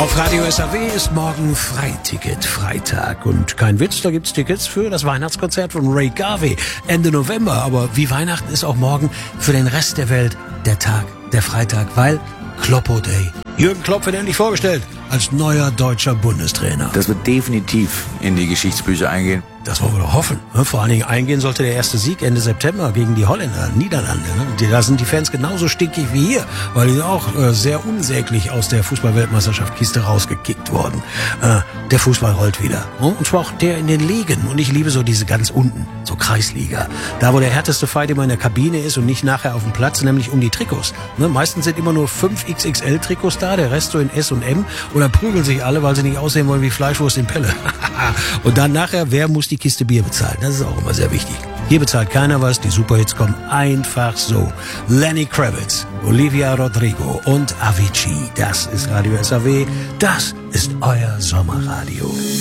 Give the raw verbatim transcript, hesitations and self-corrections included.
Auf Radio S A W ist morgen Freiticket Freitag. Und kein Witz, da gibt's Tickets für das Weihnachtskonzert von Ray Garvey Ende November. Aber wie Weihnachten ist auch morgen für den Rest der Welt der Tag, der Freitag, weil Kloppo Day. Jürgen Klopp wird endlich vorgestellt als neuer deutscher Bundestrainer. Das wird definitiv in die Geschichtsbücher eingehen. Das wollen wir doch hoffen. Vor allen Dingen eingehen sollte der erste Sieg Ende September gegen die Holländer, Niederlande. Da sind die Fans genauso stinkig wie hier, weil die auch sehr unsäglich aus der Fußball-Weltmeisterschaft-Kiste rausgekickt wurden. Der Fußball rollt wieder. Und zwar auch der in den Ligen. Und ich liebe so diese ganz unten, so Kreisliga. Da, wo der härteste Fight immer in der Kabine ist und nicht nachher auf dem Platz, nämlich um die Trikots. Meistens sind immer nur fünf X X L-Trikots da, der Rest so in S und M. Oder prügeln sich alle, weil sie nicht aussehen wollen wie Fleischwurst in Pelle. Und dann nachher, wer muss die Kiste Bier bezahlen? Das ist auch immer sehr wichtig. Hier bezahlt keiner was, die Superhits kommen einfach so. Lenny Kravitz, Olivia Rodrigo und Avicii. Das ist Radio S A W, das ist euer Sommerradio.